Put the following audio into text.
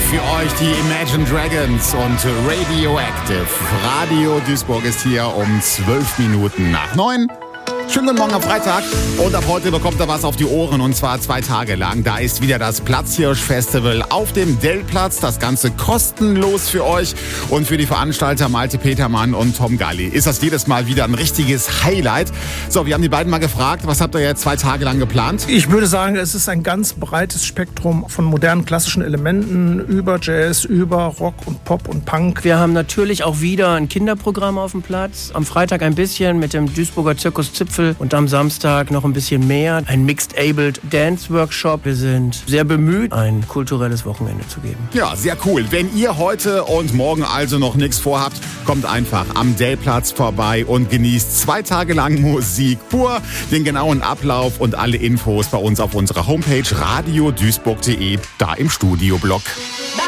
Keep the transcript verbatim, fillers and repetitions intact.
für euch die Imagine Dragons und Radioactive. Radio Duisburg ist hier um zwölf Minuten nach neun. Schönen guten Morgen am Freitag und ab heute bekommt er was auf die Ohren und zwar zwei Tage lang. Da ist wieder das Platzhirsch-Festival auf dem Dellplatz. Das Ganze kostenlos für euch und für die Veranstalter Malte Petermann und Tom Galli ist das jedes Mal wieder ein richtiges Highlight. So, wir haben die beiden mal gefragt, was habt ihr jetzt zwei Tage lang geplant? Ich würde sagen, es ist ein ganz breites Spektrum von modernen klassischen Elementen über Jazz, über Rock und Pop und Punk. Wir haben natürlich auch wieder ein Kinderprogramm auf dem Platz. Am Freitag ein bisschen mit dem Duisburger Zirkus Zipfel. Und am Samstag noch ein bisschen mehr. Ein Mixed-Abled Dance Workshop. Wir sind sehr bemüht, ein kulturelles Wochenende zu geben. Ja, sehr cool. Wenn ihr heute und morgen also noch nichts vorhabt, kommt einfach am Dellplatz vorbei und genießt zwei Tage lang Musik pur. Den genauen Ablauf und alle Infos bei uns auf unserer Homepage radio duisburg punkt de, da im Studioblock.